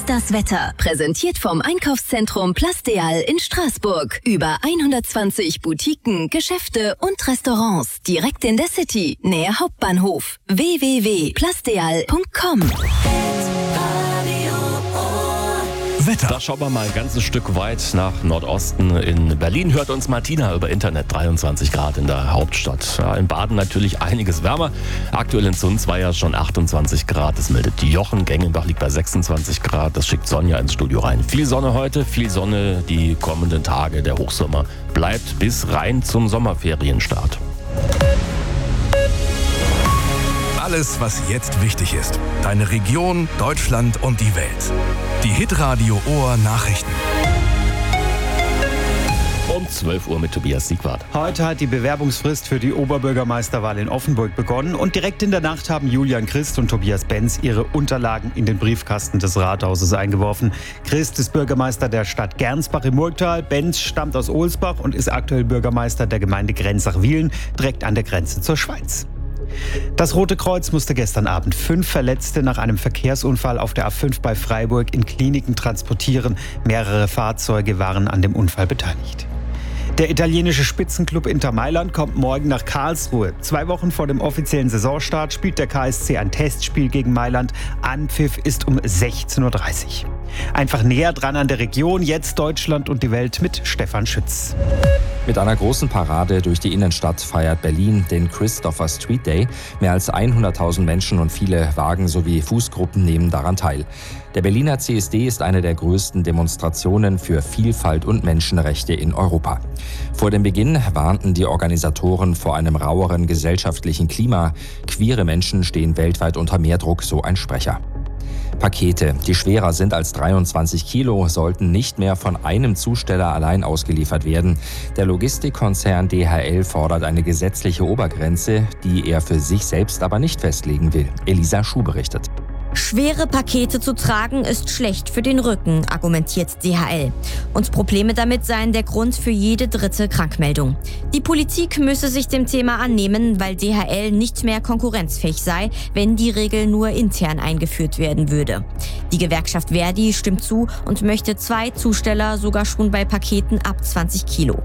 ist das Wetter. Präsentiert vom Einkaufszentrum Plasteal in Straßburg. Über 120 Boutiquen, Geschäfte und Restaurants. Direkt in der City, nähe Hauptbahnhof. www.plasteal.com. Wetter. Da schauen wir mal ein ganzes Stück weit nach Nordosten. In Berlin hört uns Martina über Internet. 23 Grad in der Hauptstadt. Ja, in Baden natürlich einiges wärmer. Aktuell in Zunzweier schon 28 Grad. Das meldet Jochen. Gengenbach liegt bei 26 Grad. Das schickt Sonja ins Studio rein. Viel Sonne heute, viel Sonne die kommenden Tage. Der Hochsommer bleibt bis rein zum Sommerferienstart. Alles, was jetzt wichtig ist. Deine Region, Deutschland und die Welt. Die Hitradio Ohr Nachrichten. Um 12 Uhr mit Tobias Siegwart. Heute hat die Bewerbungsfrist für die Oberbürgermeisterwahl in Offenburg begonnen und direkt in der Nacht haben Julian Christ und Tobias Benz ihre Unterlagen in den Briefkasten des Rathauses eingeworfen. Christ ist Bürgermeister der Stadt Gernsbach im Murgtal. Benz stammt aus Ohlsbach und ist aktuell Bürgermeister der Gemeinde Grenzach-Wiehlen, direkt an der Grenze zur Schweiz. Das Rote Kreuz musste gestern Abend 5 Verletzte nach einem Verkehrsunfall auf der A5 bei Freiburg in Kliniken transportieren. Mehrere Fahrzeuge waren an dem Unfall beteiligt. Der italienische Spitzenclub Inter Mailand kommt morgen nach Karlsruhe. 2 Wochen vor dem offiziellen Saisonstart spielt der KSC ein Testspiel gegen Mailand. Anpfiff ist um 16:30 Uhr. Einfach näher dran an der Region, jetzt Deutschland und die Welt mit Stefan Schütz. Mit einer großen Parade durch die Innenstadt feiert Berlin den Christopher Street Day. Mehr als 100.000 Menschen und viele Wagen sowie Fußgruppen nehmen daran teil. Der Berliner CSD ist eine der größten Demonstrationen für Vielfalt und Menschenrechte in Europa. Vor dem Beginn warnten die Organisatoren vor einem raueren gesellschaftlichen Klima. Queere Menschen stehen weltweit unter mehr Druck, so ein Sprecher. Pakete, die schwerer sind als 23 Kilo, sollten nicht mehr von einem Zusteller allein ausgeliefert werden. Der Logistikkonzern DHL fordert eine gesetzliche Obergrenze, die er für sich selbst aber nicht festlegen will. Elisa Schuh berichtet. Schwere Pakete zu tragen ist schlecht für den Rücken, argumentiert DHL. Und Probleme damit seien der Grund für jede dritte Krankmeldung. Die Politik müsse sich dem Thema annehmen, weil DHL nicht mehr konkurrenzfähig sei, wenn die Regel nur intern eingeführt werden würde. Die Gewerkschaft Verdi stimmt zu und möchte 2 Zusteller sogar schon bei Paketen ab 20 Kilo.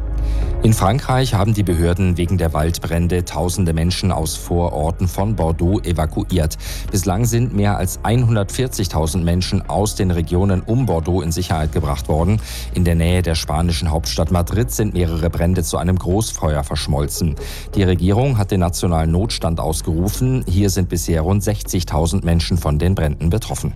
In Frankreich haben die Behörden wegen der Waldbrände tausende Menschen aus Vororten von Bordeaux evakuiert. Bislang sind mehr als 140.000 Menschen aus den Regionen um Bordeaux in Sicherheit gebracht worden. In der Nähe der spanischen Hauptstadt Madrid sind mehrere Brände zu einem Großfeuer verschmolzen. Die Regierung hat den nationalen Notstand ausgerufen. Hier sind bisher rund 60.000 Menschen von den Bränden betroffen.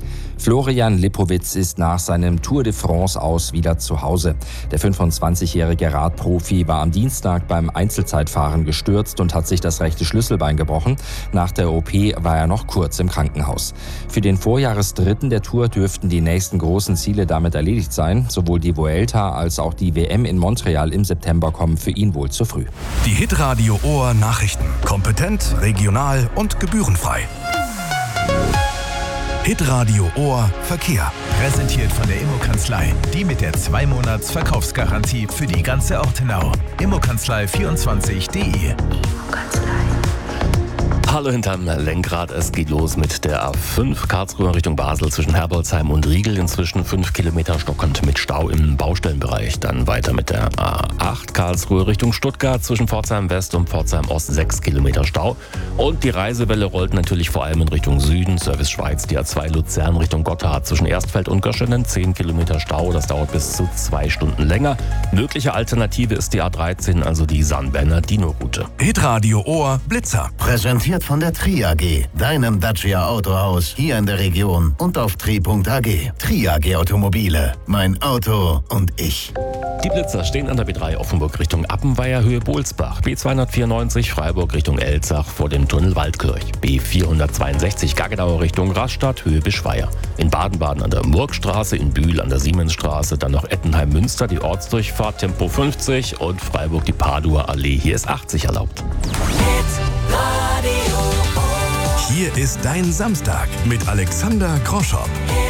Florian Lipowitz ist nach seinem Tour de France aus wieder zu Hause. Der 25-jährige Radprofi war am Dienstag beim Einzelzeitfahren gestürzt und hat sich das rechte Schlüsselbein gebrochen. Nach der OP war er noch kurz im Krankenhaus. Für den Vorjahresdritten der Tour dürften die nächsten großen Ziele damit erledigt sein. Sowohl die Vuelta als auch die WM in Montreal im September kommen für ihn wohl zu früh. Die Hitradio Ohr Nachrichten. Kompetent, regional und gebührenfrei. Hitradio Ohr Verkehr. Präsentiert von der Immo-Kanzlei. Die mit der 2-Monats-Verkaufsgarantie für die ganze Ortenau. Immokanzlei24.de. Hallo hinterm Lenkrad, es geht los mit der A5 Karlsruhe Richtung Basel zwischen Herbolzheim und Riegel. Inzwischen 5 Kilometer stockend mit Stau im Baustellenbereich. Dann weiter mit der A8 Karlsruhe Richtung Stuttgart zwischen Pforzheim West und Pforzheim Ost 6 Kilometer Stau. Und die Reisewelle rollt natürlich vor allem in Richtung Süden. Service Schweiz, die A2 Luzern Richtung Gotthard zwischen Erstfeld und Göschenen 10 Kilometer Stau. Das dauert bis zu 2 Stunden länger. Mögliche Alternative ist die A13, also die San-Bernardino-Route. Hitradio Ohr Blitzer. Präsentiert von der Tri AG, deinem Dacia Autohaus hier in der Region und auf tri.ag. Tri AG Automobile, mein Auto und ich. Die Blitzer stehen an der B3 Offenburg Richtung Appenweier Höhe Bohlsbach, B294 Freiburg Richtung Elzach vor dem Tunnel Waldkirch, B462 Gaggenauer Richtung Rastatt Höhe Bischweier. In Baden-Baden an der Murgstraße, in Bühl an der Siemensstraße, dann noch Ettenheim-Münster die Ortsdurchfahrt Tempo 50 und Freiburg die Paduer Allee, hier ist 80 erlaubt. Hier ist dein Samstag mit Alexander Groschow.